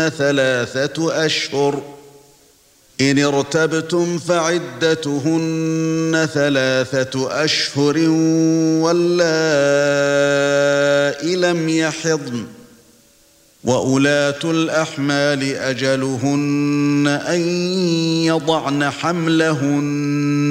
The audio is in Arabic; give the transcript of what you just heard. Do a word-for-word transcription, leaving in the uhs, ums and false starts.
ثلاثة أشهر إن ارتبتم فعدتهن ثلاثة أشهر واللائي لم يحضن وأولات الأحمال أجلهن أن يضعن حملهن